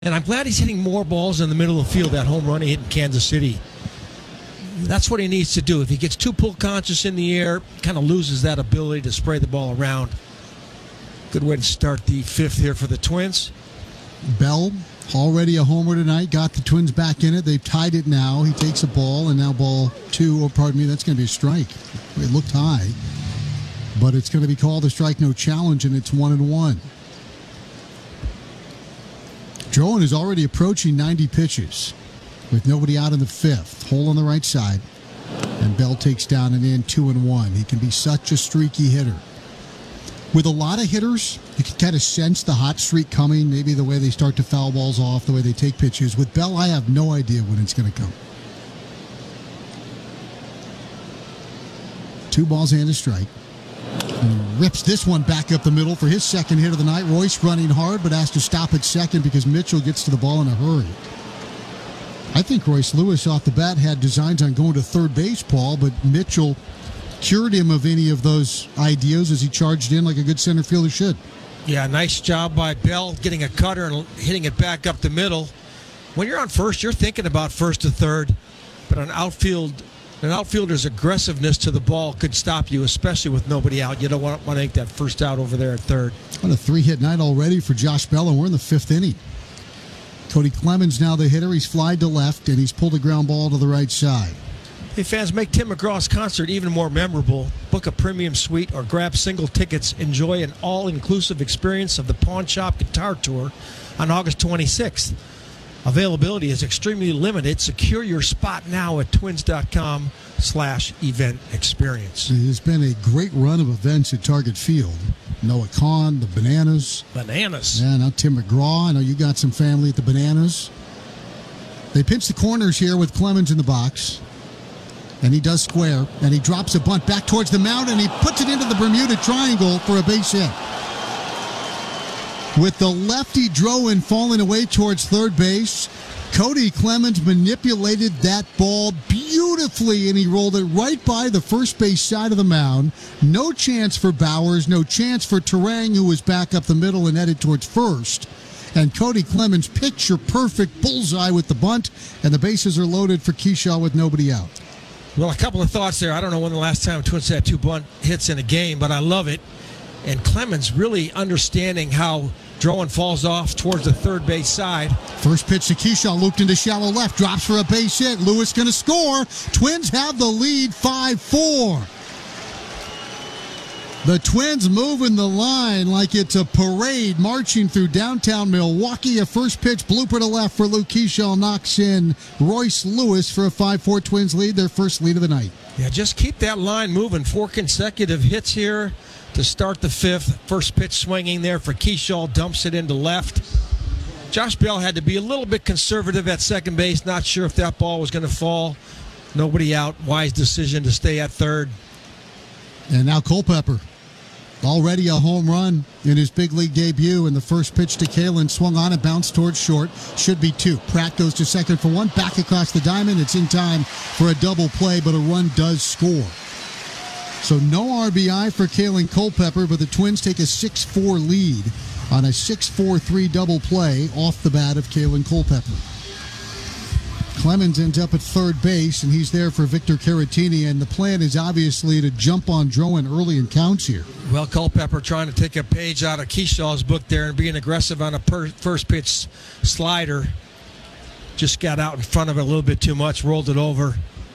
And I'm glad he's hitting more balls in the middle of the field. That home run he hit in Kansas City. That's what he needs to do. If he gets too pull conscious in the air, kind of loses that ability to spray the ball around. Good way to start the fifth here for the Twins. Bell, already a homer tonight, got the Twins back in it. They've tied it now. He takes a ball, and now ball two, that's going to be a strike. It looked high, but it's going to be called a strike, no challenge, and it's 1-1. Drowan is already approaching 90 pitches with nobody out in the fifth. Hole on the right side, and Bell takes down and in 2-1. He can be such a streaky hitter. With a lot of hitters, you can kind of sense the hot streak coming, maybe the way they start to foul balls off, the way they take pitches. With Bell, I have no idea when it's going to come. 2 balls and a strike. And rips this one back up the middle for his second hit of the night. Royce running hard, but has to stop at second because Mitchell gets to the ball in a hurry. I think Royce Lewis off the bat had designs on going to third base, Paul, but Mitchell cured him of any of those ideas as he charged in like a good center fielder should. Yeah, nice job by Bell getting a cutter and hitting it back up the middle. When you're on first, you're thinking about first to third, but an outfielder's aggressiveness to the ball could stop you, especially with nobody out. You don't want to make that first out over there at third. What a 3-hit night already for Josh Bell, and we're in the 5th inning. Cody Clemens now the hitter. He's flied to left, and he's pulled a ground ball to the right side. Hey fans, make Tim McGraw's concert even more memorable. Book a premium suite or grab single tickets. Enjoy an all-inclusive experience of the Pawn Shop Guitar Tour on August 26th. Availability is extremely limited. Secure your spot now at twins.com/event experience. It has been a great run of events at Target Field. Noah Kahn, the Bananas. Yeah, now Tim McGraw. I know you got some family at the Bananas. They pinch the corners here with Clemens in the box. And he does square. And he drops a bunt back towards the mound, and he puts it into the Bermuda Triangle for a base hit. With the lefty Drowan falling away towards third base, Cody Clemens manipulated that ball beautifully, and he rolled it right by the first base side of the mound. No chance for Bowers, no chance for Turang, who was back up the middle and headed towards first. And Cody Clemens picture-perfect bullseye with the bunt, and the bases are loaded for Kershaw with nobody out. Well, a couple of thoughts there. I don't know when the last time Twins had 2 bunt hits in a game, but I love it. And Clemens really understanding how Drowan falls off towards the third base side. First pitch to Kershaw, looped into shallow left, drops for a base hit. Lewis going to score. Twins have the lead 5-4. The Twins moving the line like it's a parade marching through downtown Milwaukee. A first pitch blooper to left for Luke Kershaw knocks in Royce Lewis for a 5-4 Twins lead, their first lead of the night. Yeah, just keep that line moving. 4 consecutive hits here to start the fifth. First pitch swinging there for Kershaw, dumps it into left. Josh Bell had to be a little bit conservative at second base. Not sure if that ball was going to fall. Nobody out. Wise decision to stay at third. And now Culpepper. Already a home run in his big league debut, and the first pitch to Kalen swung on and bounced towards short. Should be 2. Pratt goes to second for 1. Back across the diamond. It's in time for a double play, but a run does score. So no RBI for Kalen Culpepper, but the Twins take a 6-4 lead on a 6-4-3 double play off the bat of Kalen Culpepper. Clemens ends up at third base, and he's there for Victor Caratini, and the plan is obviously to jump on Drowan early in counts here. Well, Culpepper trying to take a page out of Kershaw's book there and being aggressive on a first pitch slider. Just got out in front of it a little bit too much, rolled it over.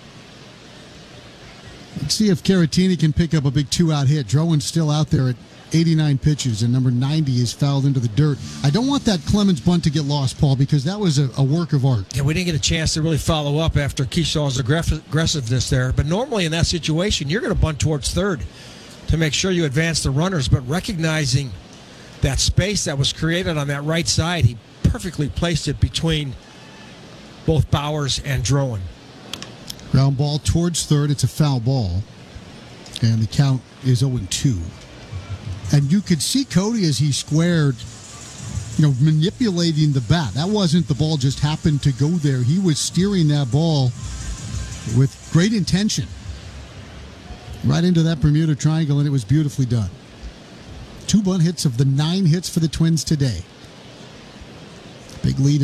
Let's see if Caratini can pick up a big 2-out hit. Drowan's still out there at 89 pitches, and number 90 is fouled into the dirt. I don't want that Clemens bunt to get lost, Paul, because that was a work of art. Yeah, we didn't get a chance to really follow up after Kershaw's aggressiveness there. But normally in that situation, you're going to bunt towards third to make sure you advance the runners. But recognizing that space that was created on that right side, he perfectly placed it between both Bowers and Drowan. Ground ball towards third. It's a foul ball. And the count is 0-2. And you could see Cody as he squared, manipulating the bat. That wasn't the ball just happened to go there. He was steering that ball with great intention right into that Bermuda Triangle, and it was beautifully done. 2 bunt hits of the 9 hits for the Twins today. Big lead